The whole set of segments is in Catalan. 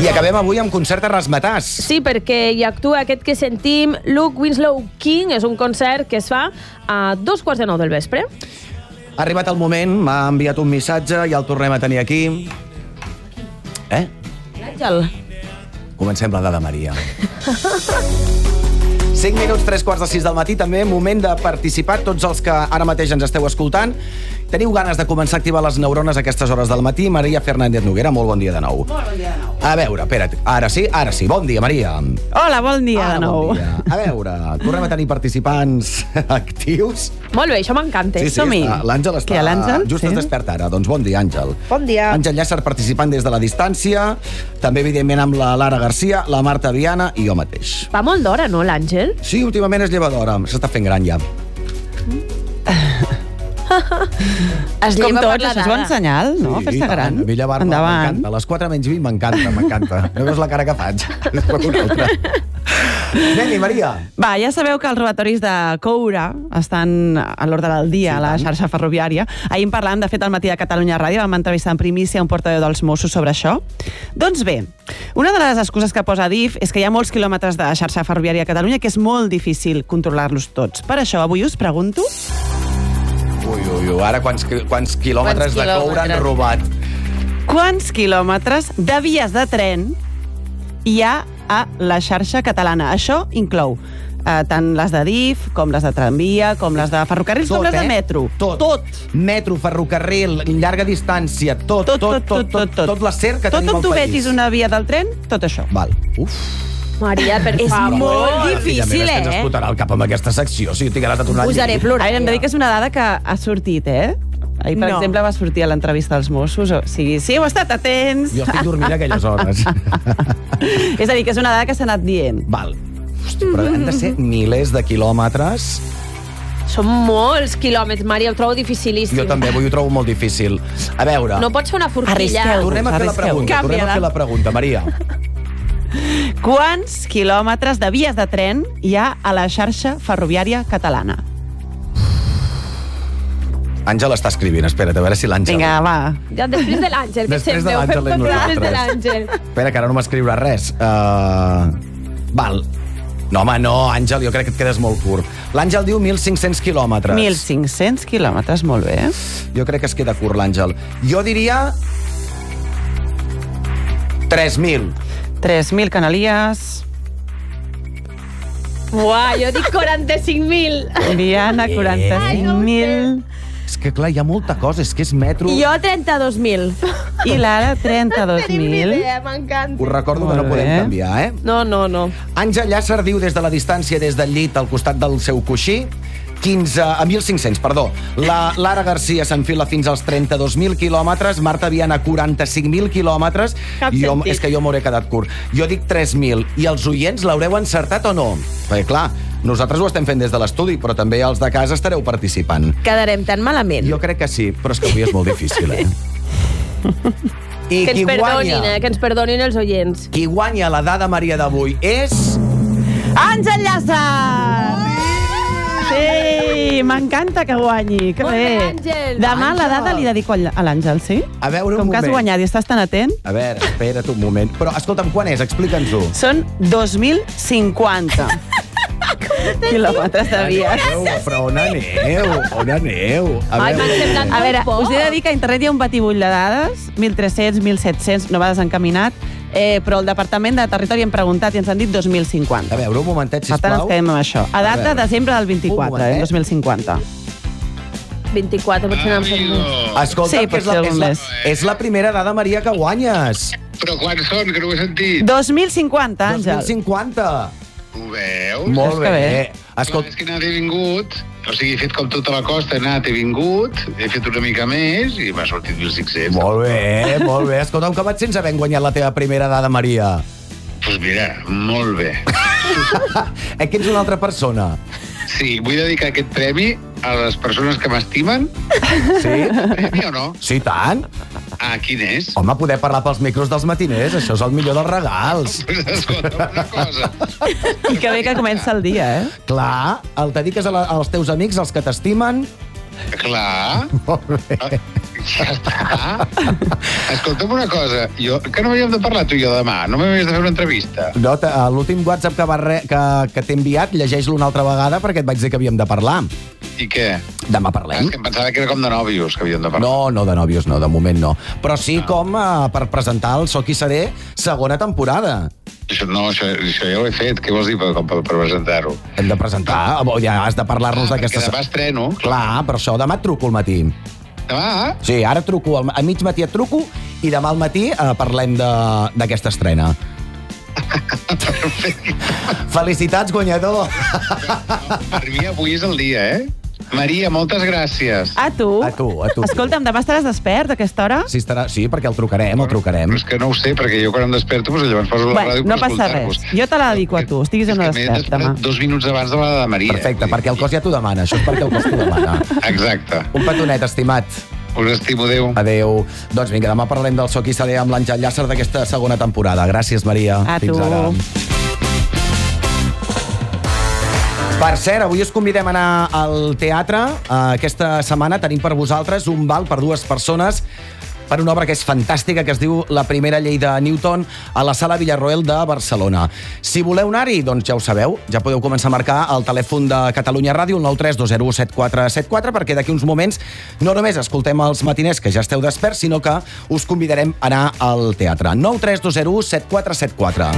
I acabem avui amb concert a Ramatàs. Sí, perquè hi actua aquest que sentim, Luke Winslow King. És un concert que es fa a 2:15 del vespre. Ha arribat el moment, m'ha enviat un missatge i el tornem a tenir aquí. L'Àngel. Comencem la dada Maria. 5 minuts, 3:15 del matí, també moment de participar. Tots els que ara mateix ens esteu escoltant, teniu ganes de començar a activar les neurones a aquestes hores del matí. Maria Fernández Noguera, molt bon dia de nou. Molt bon dia de nou. A veure, espera't, ara sí. Bon dia, Maria. Hola, bon dia de nou. Bon dia. A veure, tornem a tenir participants actius. Molt bé, això m'encanta. Som-hi. L'Àngel està... Qui, l'Àngel? Just es desperta ara. Doncs bon dia, Àngel. Bon dia. Àngel Llàcer participant des de la distància, també, evidentment, amb la Lara Garcia, la Marta Viana i jo mateix. Va molt d'hora, no, l'Àngel? Sí, últimament es lleva d'hora. S'està fent gran, ja. Es Com lleva per tots, la això és dada. bon senyal, no? Fer-se gran. A mi llevar-me m'encanta. A les 4 menys 20 m'encanta. No veus la cara que faig? És com una altra. Anem-hi, Maria. Va, ja sabeu que els robatoris de Coura estan a l'ordre del dia a la xarxa ferroviària. Ahir en parlàvem, de fet, al matí de Catalunya Ràdio, vam entrevistar en primícia un portaveu dels Mossos sobre això. Doncs bé, una de les excuses que posa DIF és que hi ha molts quilòmetres de xarxa ferroviària a Catalunya que és molt difícil controlar-los tots. Per això, avui us pregunto... Ui, ara quants quilòmetres de Coura han robat? Quants quilòmetres de vies de tren hi ha a la xarxa catalana? Això inclou tant les de DIF, com les de tramvia, com les de ferrocarrils, com les de metro. Tot. Metro, ferrocarril, llarga distància, tot la cer que tenim al país. Tot on tu vetis una via del tren, tot això. Val. Uf. Maria, per És favor. molt difícil, Ja ens explotarà el cap amb aquesta secció. Si jo tinc ganes de tornar a Posaré llegir. plorar. Ara hem de dir que és una dada que ha sortit, Ahir, per exemple, va sortir a l'entrevista dels Mossos. O sigui, sí, heu estat atents. Jo estic dormint a aquelles hores. És a dir, que és una dada que s'ha anat dient. Val. Hosti, però han de ser milers de quilòmetres. Són molts quilòmetres, Maria, ho trobo dificilíssim. Jo també, ho trobo molt difícil. A veure... No pots fer una forquilla. Arrisqueu. Tornem a fer la Arrisqueu. pregunta. Tornem a fer la pregunta, Maria. Quants quilòmetres de vies de tren hi ha a la xarxa ferroviària catalana? Àngel està escrivint, espera't, a veure si l'Àngel... Vinga, va. Ja, després de l'Àngel, que Després de sempre ho l'Àngel fem anem tot després de nosaltres. l'Àngel. Espera, que ara no m'escriurà res. Val. No, home, no, Àngel, jo crec que et quedes molt curt. L'Àngel diu 1.500 quilòmetres. 1.500 quilòmetres, molt bé. Jo crec que es queda curt, l'Àngel. Jo diria... 3.000. 3.000 canalies. Uah, jo dic 45.000. Diana, 45.000. És que, clar, hi ha molta cosa, és que és metro... Jo 32.000. I l'Ara, Tenim ni 32.000. idea, m'encanta. Us recordo que no Molt podem bé. canviar, No. Àngel Llàcer diu des de la distància, des del llit, al costat del seu coixí, 1.500, perdó. La Lara Garcia s'enfila fins als 32.000 quilòmetres, Marta Viana 45.000 quilòmetres, Cap i sentit. és que jo m'hauré quedat curt. Jo dic 3.000, i els oients l'haureu encertat o no? Perquè, clar, nosaltres ho estem fent des de l'estudi, però també els de casa estareu participant. Quedarem tan malament. Jo crec que sí, però és que avui és molt difícil, I Que ens perdonin, que ens perdonin els oients. qui guanya la dada Maria d'avui és... Àngel Llàcer! Sí, m'encanta que guanyi, que Molt bé. bé, Àngel. Demà la dada li dedico a l'Àngel, sí? A veure, un Com que has moment. guanyat i estàs tan atent, A veure, espera't un moment. Però, escolta'm, quan és? Explica'ns-ho. són 2.050 quilòmetres de vies. Però on aneu? On aneu? Ai, m'han semblat A veure, molt us he de poc. dir que a internet hi ha un batibull de dades, 1.300, 1.700, no va desencaminat, però el Departament de Territori hem preguntat i ens han dit 2.050. A veure, un momentet, Per tant, ens sisplau. quedem amb això. A data veure. de desembre del Un 24, momentet. 2050. 24, potser n'han fet més. Escolta, Sí, que pot ser algun més. és la primera dada, Maria, que guanyes. Però quants són, que no ho he sentit? 2.050, Àngel. 2050. Ho veus? Molt que bé. bé. Escolta, És que he anat i vingut, o sigui, he fet com tota la costa, he anat i vingut, he fet una mica més i m'ha sortit 1.500. molt bé, molt bé. Escolta'm, com et sents havent guanyat la teva primera dada, Maria? Doncs mira, molt bé. Que ets una altra persona. Sí, vull dedicar aquest premi a les persones que m'estimen. Sí? Premi o no? Sí, tant. Ah, quin és? Home, poder parlar pels micros dels matiners, això és el millor dels regals. Pues escolta'm una cosa. I que bé que comença el dia, Clar, el dediques als teus amics, als que t'estimen. Clar. Molt bé. Ja està. Escolta'm una cosa, que no havíem de parlar tu i jo demà, no m'havies de fer una entrevista. No, l'últim WhatsApp que t'he enviat, llegeix-lo una altra vegada perquè et vaig dir que havíem de parlar. I què? Demà parlem. És que em pensava que era com de nòvios que havíem de parlar. No, de nòvios no, de moment no. Però sí com per presentar el Soc i Seré segona temporada. Això ja ho he fet. Què vols dir per presentar-ho? Hem de presentar, ja has de parlar-nos d'aquesta... Perquè demà estreno. Clar, però això demà et truco al matí. Demà? Sí, ara truco, a mig matí et truco i demà al matí parlem d'aquesta estrena. Felicitats, guanyador. Per mi avui és el dia, Maria, moltes gràcies. A tu. Escolta'm, demà estaràs despert a aquesta hora? Sí, perquè el trucarem. Però és que no ho sé, perquè jo quan em desperto llavors poso la ràdio per escoltar-vos. No passa res. Jo te la dedico a tu, estiguis o no despert demà. 2 minuts abans de la de Maria. Perfecte, perquè el cos ja t'ho demana. Això és perquè el cos t'ho demana. Exacte. Un petonet, estimat. Us estimo, adéu. Adéu. Doncs vinga, demà parlem del Soc i Seré amb l'Àngel Llàcer d'aquesta segona temporada. Gràcies, Maria. Fins ara. Per cert, avui us convidem a anar al teatre. Aquesta setmana tenim per vosaltres un val per 2 persones per una obra que és fantàstica, que es diu La primera llei de Newton, a la Sala Villarroel de Barcelona. Si voleu anar-hi, doncs ja ho sabeu, ja podeu començar a marcar el telèfon de Catalunya Ràdio, el 932017474, perquè d'aquí uns moments no només escoltem els matiners, que ja esteu desperts, sinó que us convidarem a anar al teatre. 932017474.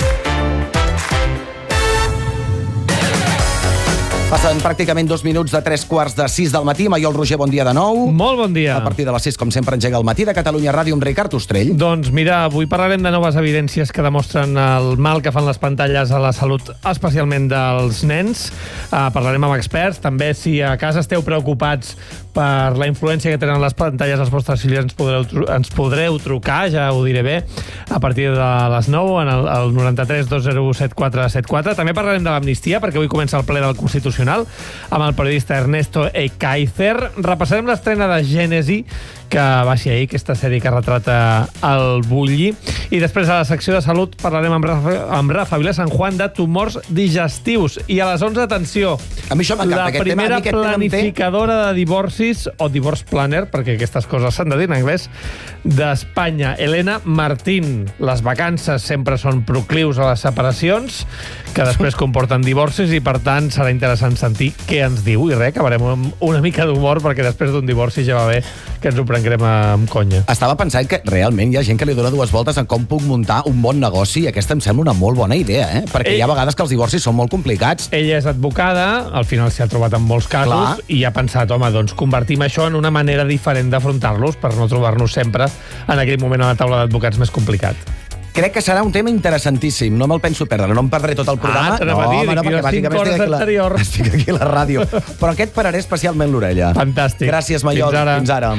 Passen pràcticament 2 minuts de 3:45 del matí. Maiol Roger, bon dia de nou. Molt bon dia. A partir de les 6, com sempre, engega el matí de Catalunya Ràdio amb Ricard Ostrell. Doncs mira, avui parlarem de noves evidències que demostren el mal que fan les pantalles a la salut, especialment dels nens. Parlarem amb experts. També, si a casa esteu preocupats per la influència que tenen les pantalles als vostres fills, ens podreu trucar, ja ho diré bé, a partir de les 9 en el 93 201 7474. També parlarem de l'amnistia, perquè avui comença el ple del Constitucional amb el periodista Ernesto Ekaizer. Repassarem l'estrena de Gènesi, que va ser ahir, aquesta sèrie que retrata el Bulli. I després, a la secció de salut, parlarem amb Rafa Vila San Juan de tumors digestius. I a les 11, atenció, a mi això m'encanta, la primera planificadora de divorcis, o divorce planner, perquè aquestes coses s'han de dir en anglès, d'Espanya, Elena Martín. Les vacances sempre són proclius a les separacions, que després comporten divorcis, i per tant serà interessant sentir què ens diu. I res, acabarem amb una mica d'humor, perquè després d'un divorci ja va bé que ens ho prenguem amb conya. Estava pensant que realment hi ha gent que li dona 2 voltes en com puc muntar un bon negoci, i aquesta em sembla una molt bona idea, perquè hi ha vegades que els divorcis són molt complicats. Ella és advocada, al final s'hi ha trobat en molts casos, i ha pensat, home, doncs convertim això en una manera diferent d'afrontar-los per no trobar-nos sempre en aquell moment a la taula d'advocats més complicat. Crec que serà un tema interessantíssim. No me'l penso perdre. No em perdré tot el programa. Perquè bàsicament estic aquí a la ràdio. Però aquest pararé especialment l'orella. Fantàstic. Gràcies, Maiol. Fins ara.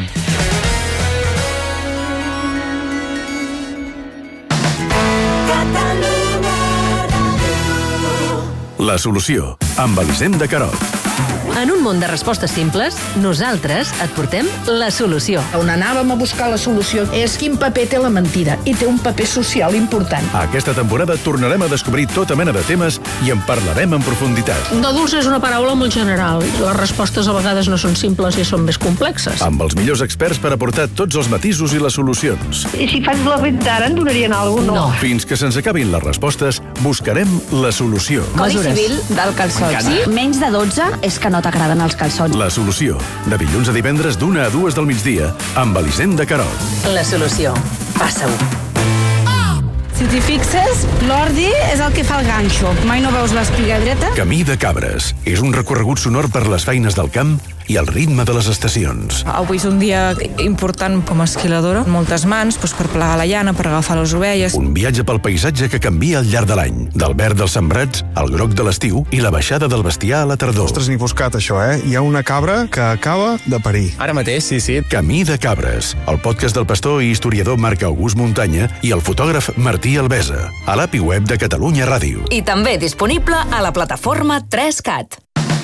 La solució, amb Elisenda Carot. En un món de respostes simples, nosaltres et portem la solució. On anàvem a buscar la solució és quin paper té la mentida, i té un paper social important. Aquesta temporada tornarem a descobrir tota mena de temes i en parlarem en profunditat. No dulce és una paraula molt general. Les respostes a vegades no són simples i són més complexes. Amb els millors experts per aportar tots els matisos i les solucions. I si faig la venta ara, em donarien alguna cosa? No. Fins que se'ns acabin les respostes, buscarem la solució. Codi civil del calçot. Sí? Menys de 12 és que no t'agraden els calçons. La solució. De dilluns a divendres d'1 a 2 del migdia amb Elisenda Carot. La solució. Passa-ho. Si t'hi fixes, l'ordi és el que fa el ganxo. Mai no veus l'espiga dreta? Camí de Cabres. És un recorregut sonor per les feines del camp i el ritme de les estacions. Avui és un dia important com a esquiladora. Moltes mans per plegar la llana, per agafar les ovelles. Un viatge pel paisatge que canvia al llarg de l'any. Del verd dels sembrats al groc de l'estiu i la baixada del bestiar a la tardor. Ostres, ni buscat això, Hi ha una cabra que acaba de parir. Ara mateix, sí. Camí de Cabres, el podcast del pastor i historiador Marc August Muntanya i el fotògraf Martí Albesa, a l'API web de Catalunya Ràdio. I també disponible a la plataforma 3CAT.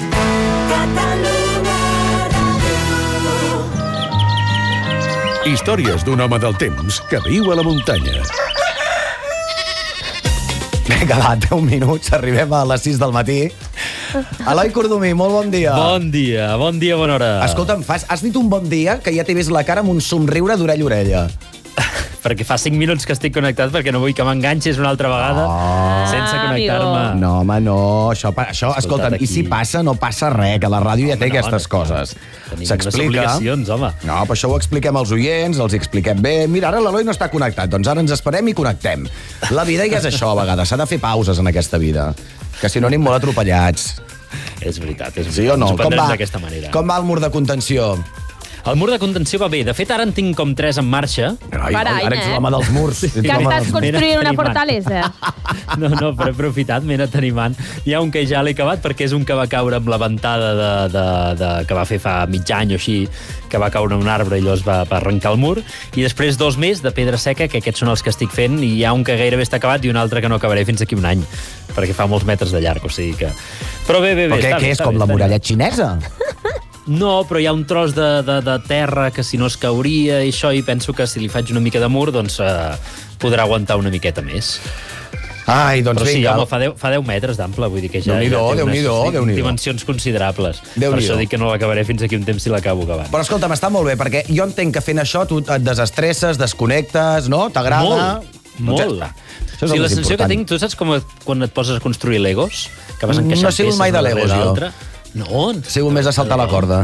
Històries d'un home del temps que viu a la muntanya. Vinga, va, 10 minuts, arribem a les 6 del matí. Eloi Cordomí, molt bon dia. Bon dia, bona hora. Escolta'm, has dit un bon dia que ja t'he vist la cara amb un somriure d'orella a orella. Perquè fa 5 minuts que estic connectat perquè no vull que m'enganxis una altra vegada sense connectar-me. No, home, no. Això escolta'm, i si passa, no passa res, que la ràdio ja té aquestes coses. S'explica. Obligacions, home. No, però això ho expliquem als oients, els expliquem bé. Mira, ara l'Eloi no està connectat, doncs ara ens esperem i connectem. La vida ja és això, a vegades. S'ha de fer pauses en aquesta vida, que si no anem molt atropellats. És veritat. Sí o no? Ens ho prendrem d'aquesta manera. Com va el mur de contenció? El mur de contenció va bé. De fet, ara en tinc com 3 en marxa. Ara ets l'home dels murs. Que estàs construint una fortalesa. No, però he aprofitat, m'he anat animant. Hi ha un que ja l'he acabat perquè és un que va caure amb la ventada que va fer fa mig any o així, que va caure un arbre i llavors va arrencar el mur. I després 2 més de pedra seca, que aquests són els que estic fent, i hi ha un que gairebé està acabat i un altre que no acabaré fins aquí un any, perquè fa molts metres de llarg, o sigui que... Però bé, però què és, com la muralla xinesa? No, però hi ha un tros de terra que si no es cauria i això, i penso que si li faig una mica de mur, doncs podrà aguantar una miqueta més. Ai, doncs però sí, vinga. Home, fa 10 metres d'ample, vull dir que ja té unes dimensions considerables. Per això dic que no l'acabaré fins aquí un temps si l'acabo acabant. Però escolta'm, està molt bé, perquè jo entenc que fent això tu et desestresses, desconnectes, no? T'agrada? Molt. Sí, la sensació que tinc, tu saps com quan et poses a construir legos? Que vas encaixant peces mai de legos, jo. No? He sigut més a saltar la corda.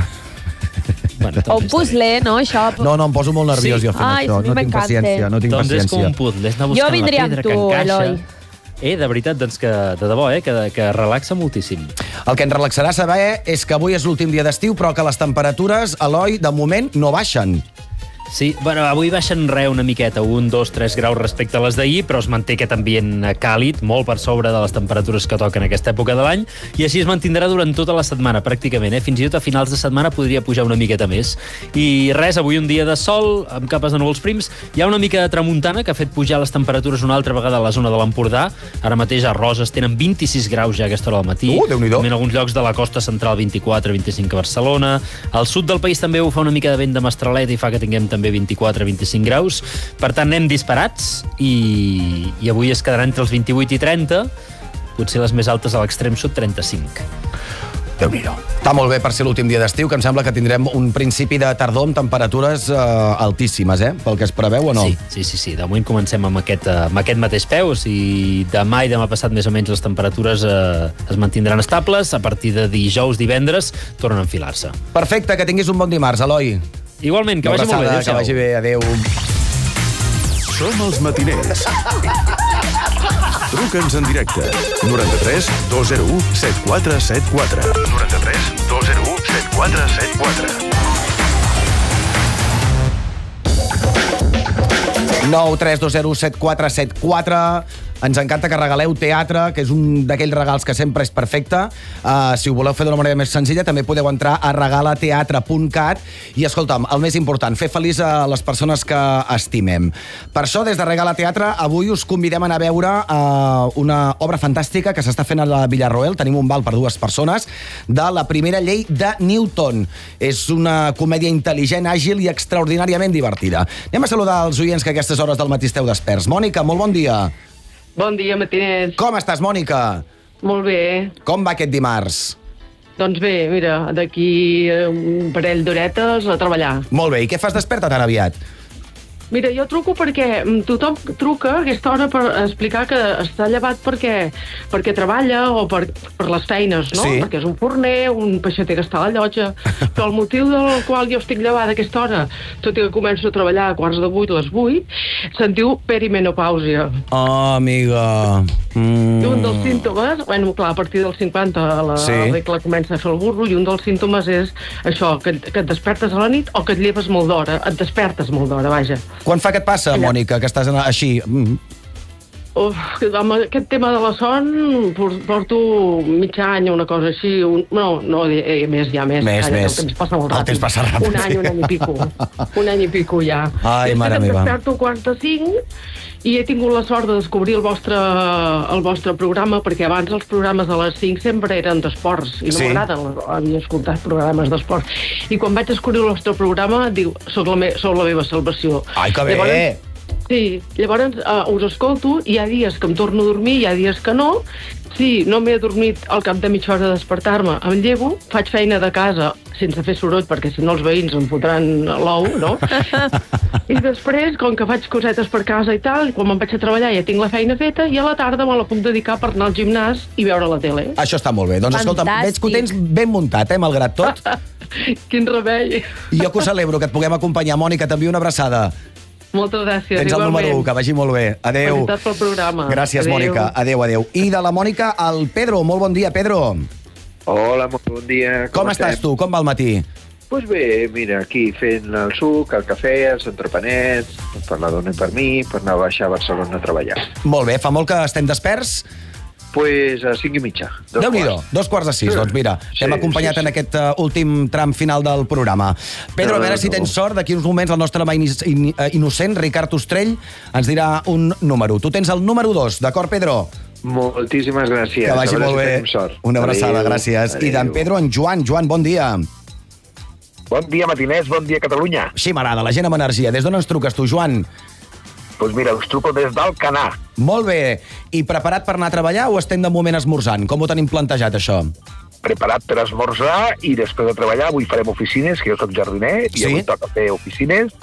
O un puzzle, no, això? No, em poso molt nerviós jo fent això. No tinc paciència, no tinc paciència. Doncs és com un puzzle, és anar buscant la pedra que encaixa. De veritat, doncs que, de debò, que relaxa moltíssim. El que ens relaxarà saber és que avui és l'últim dia d'estiu, però que les temperatures, Eloi, de moment no baixen. Sí, bueno, avui baixen una miqueta, 1, 2, 3 graus respecte a les d'ahir, però es manté aquest ambient càlid, molt per sobre de les temperatures que toquen aquesta època de l'any, i així es mantindrà durant tota la setmana, pràcticament. Fins i tot a finals de setmana podria pujar una miqueta més. I res, avui un dia de sol, amb capes de núvols prims. Hi ha una mica de tramuntana que ha fet pujar les temperatures una altra vegada a la zona de l'Empordà. Ara mateix a Roses tenen 26 graus ja a aquesta hora del matí. Déu-n'hi-do. En alguns llocs de la costa central 24, 25 a Barcelona. Al sud del país també ho fa una mica de vent de mestralet i fa que tinguem també 24-25 graus. Per tant, anem disparats i avui es quedaran entre els 28 i 30, potser les més altes a l'extrem sud 35. Déu-n'hi-do. Està molt bé per ser l'últim dia d'estiu, que em sembla que tindrem un principi de tardor amb temperatures altíssimes, pel que es preveu o no? Sí. De moment comencem amb aquest mateix peu, i demà i demà passat més o menys les temperatures es mantindran estables. A partir de dijous, divendres, tornen a enfilar-se. Perfecte, que tinguis un bon dimarts, Eloi. Igualment, que vagi molt bé. Que vagi bé, adéu. Som els matiners. Truca'ns en directe. 93 201 7474. 93 201 7474. 9 3 2 0 7 4 7 4. Ens encanta que regaleu teatre, que és un d'aquells regals que sempre és perfecte. Si ho voleu fer d'una manera més senzilla, també podeu entrar a regalateatre.cat i, escolta'm, el més important, fer feliç a les persones que estimem. Per això, des de Regala Teatre, avui us convidem a anar a veure una obra fantàstica que s'està fent a la Villarroel. Tenim un val per 2 persones, de La primera llei de Newton. És una comèdia intel·ligent, àgil i extraordinàriament divertida. Anem a saludar els oients que a aquestes hores del matí esteu desperts. Mònica, molt bon dia. Bon dia, matiners. Com estàs, Mònica? Molt bé. Com va aquest dimarts? Doncs bé, mira, d'aquí un parell d'horetes a treballar. Molt bé, i què fas desperta tan aviat? Mira, jo truco perquè tothom truca a aquesta hora per explicar que està llevat perquè treballa o per les feines, no? Sí. Perquè és un forner, un peixater que està a la llotja. Però el motiu del qual jo estic llevada a aquesta hora, tot i que començo a treballar a 7:45, les 8, se'n diu perimenopàusia. Oh, amiga. I un dels símptomes, bueno, clar, a partir dels 50 la regla comença a fer el burro, i un dels símptomes és això, que et despertes a la nit o que et lleves molt d'hora. Et despertes molt d'hora, vaja. Quan fa que et passa, Mònica, que estàs així? Amb aquest tema de la son porto mig any o una cosa així. No, més. El temps passa molt ràpid. El temps passa ràpid. Un any i pico. Un any i pico ja. Ai, mare meva. Em desperto a 4:45 i he tingut la sort de descobrir el vostre programa, perquè abans els programes a les 5 sempre eren d'esports i no m'agraden, havia escoltat programes d'esports. I quan vaig descobrir el vostre programa, diu, sou la meva salvació. Ai, que bé! Sí, llavors us escolto, hi ha dies que em torno a dormir, hi ha dies que no. Si no m'he dormit al cap de mitja hora de despertar-me, em llevo, faig feina de casa sense fer soroll, perquè si no els veïns em fotran l'ou, no? I després, com que faig cosetes per casa i tal, quan me'n vaig a treballar ja tinc la feina feta i a la tarda me la puc dedicar per anar al gimnàs i veure la tele. Això està molt bé. Doncs escolta, veig que ho tens ben muntat, malgrat tot. Quin remei. I jo que ho celebro, que et puguem acompanyar. Mònica, t'envio una abraçada. Moltes gràcies, tens igualment. el número 1, que vagi molt bé. Adéu. Felicitats pel programa. Gràcies, adéu. Mònica. Adéu. I de la Mònica al Pedro. Molt bon dia, Pedro. Hola, molt bon dia. Com estàs tu? Com va el matí? Doncs bé, mira, aquí fent el suc, el cafè, els entrepenets, per la dona i per mi, per anar a baixar a Barcelona a treballar. Molt bé, fa molt que estem desperts? Pues a 5:30. Déu-n'hi-do, 5:45. Doncs mira, t'hem acompanyat en aquest últim tram final del programa. Pedro, a veure si tens sort. D'aquí uns moments el nostre home innocent, Ricard Ostrell, ens dirà un número. Tu tens el número 2, d'acord, Pedro? Moltíssimes gràcies. Que vagi molt bé. Una abraçada, gràcies. I d'en Pedro, en Joan. Joan, bon dia. Bon dia, matiners, bon dia, Catalunya. Sí, m'agrada, la gent amb energia. Des d'on ens truques tu, Joan? Doncs mira, us truco des d'Alcanar. Molt bé. I preparat per anar a treballar o estem de moment esmorzant? Com ho tenim plantejat, això? Preparat per esmorzar i després de treballar avui farem oficines, que jo soc jardiner, i avui toca fer oficines.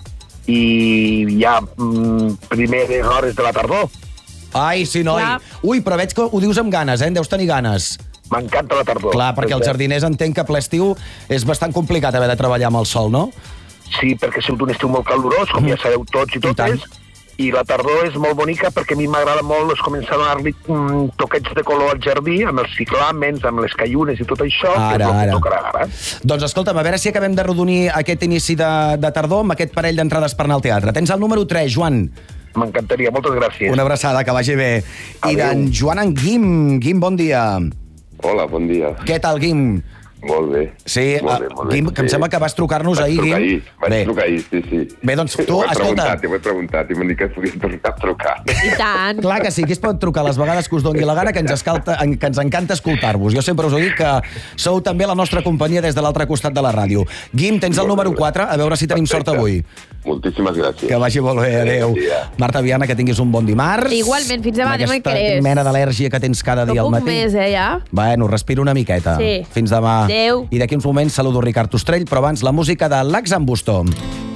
I hi ha primeres hores de la tardor. Ai, sí, noi. Ui, però veig que ho dius amb ganes, en deus tenir ganes. M'encanta la tardor. Clar, perquè els jardiners entenc que a ple estiu és bastant complicat haver de treballar amb el sol, no? Sí, perquè ha sigut un estiu molt calorós, com ja sabeu tots i totes, i la tardor és molt bonica perquè a mi m'agrada molt començar a donar-li toquets de color al jardí, amb els ciclàmens, amb les caiunes i tot això, que és el que tocarà ara. Doncs escolta'm, a veure si acabem de rodonir aquest inici de tardor amb aquest parell d'entrades per anar al teatre. Tens el número 3, Joan. M'encantaria, moltes gràcies. Una abraçada, que vagi bé. I d'en Joan, en Guim. Guim, bon dia. Hola, bon dia. Què tal, Guim? Molt bé. Sí, molt bé. Guim, que em sembla que vas trucar-nos ahir, Guim. Vaig trucar ahir, sí. Bé, doncs tu, escolta... T'ho he preguntat i m'han dit que es podia tornar a trucar. I tant. Clar que sí, que es pot trucar les vegades que us doni la gana, que ens encanta escoltar-vos. Jo sempre us ho dic que sou també la nostra companyia des de l'altre costat de la ràdio. Guim, tens el número 4, a veure si tenim sort avui. Moltíssimes gràcies. Que vagi molt bé, adéu. Marta Viana, que tinguis un bon dimarts. Igualment, fins demà, demà hi creus. Aquesta mena d'al·lèrgia que tens cada dia al matí. No puc més, ja. Bueno, respira una miqueta. Sí. Fins demà. Adéu. I d'aquí uns moments saludo Ricard Ostrell, però abans la música de l'Axambustó.